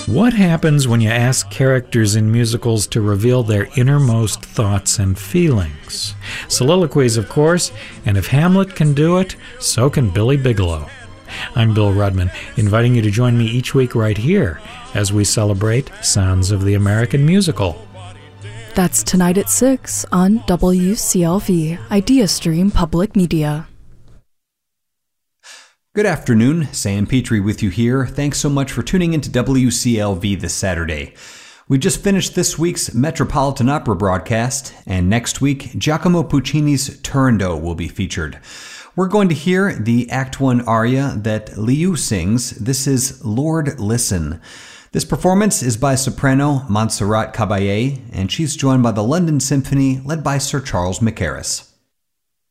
What happens when you ask characters in musicals to reveal their innermost thoughts and feelings? Soliloquies, of course, and if Hamlet can do it, so can Billy Bigelow. I'm Bill Rudman, inviting you to join me each week right here as we celebrate Sounds of the American Musical. That's tonight at 6 on WCLV, IdeaStream Public Media. Good afternoon, Sam Petrie with you here. Thanks so much for tuning into WCLV this Saturday. We just finished this week's Metropolitan Opera broadcast, and next week, Giacomo Puccini's Turandot will be featured. We're going to hear the Act 1 aria that Liu sings. This is Lord Listen. This performance is by soprano Montserrat Caballé, and she's joined by the London Symphony led by Sir Charles Mackerras.